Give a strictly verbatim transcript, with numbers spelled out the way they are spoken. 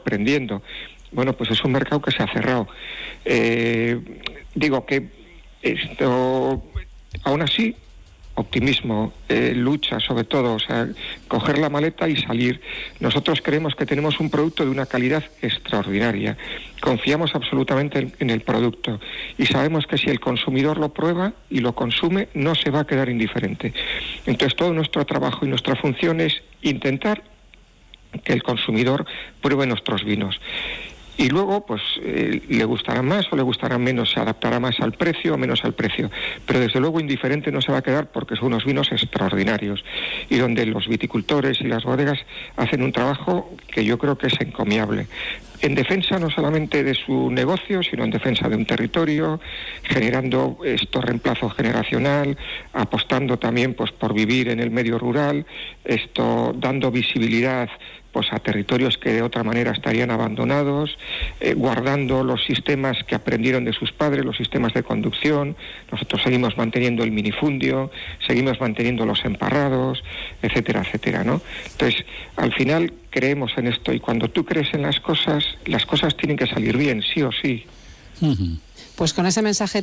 aprendiendo. Bueno, pues es un mercado que se ha cerrado. Eh, digo que esto, aún así, optimismo, eh, lucha sobre todo, o sea, coger la maleta y salir. Nosotros creemos que tenemos un producto de una calidad extraordinaria. Confiamos absolutamente en, en el producto y sabemos que si el consumidor lo prueba y lo consume, no se va a quedar indiferente. Entonces, todo nuestro trabajo y nuestra función es intentar que el consumidor pruebe nuestros vinos. Y luego, pues, eh, le gustará más o le gustará menos, se adaptará más al precio o menos al precio. Pero desde luego indiferente no se va a quedar porque son unos vinos extraordinarios y donde los viticultores y las bodegas hacen un trabajo que yo creo que es encomiable. En defensa no solamente de su negocio, sino en defensa de un territorio, generando esto reemplazo generacional, apostando también pues por vivir en el medio rural, esto dando visibilidad pues a territorios que de otra manera estarían abandonados, eh, guardando los sistemas que aprendieron de sus padres, los sistemas de conducción. Nosotros seguimos manteniendo el minifundio, seguimos manteniendo los emparrados, etcétera, etcétera, ¿no? Entonces, al final creemos en esto y cuando tú crees en las cosas, las cosas tienen que salir bien, sí o sí. Uh-huh. Pues con ese mensaje